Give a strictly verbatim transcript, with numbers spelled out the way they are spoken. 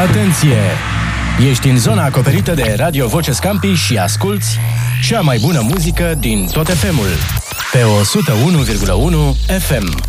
Atenție! Ești în zona acoperită de Radio Voce Scampi și asculți cea mai bună muzică din tot F M-ul pe o sută unu virgulă unu F M.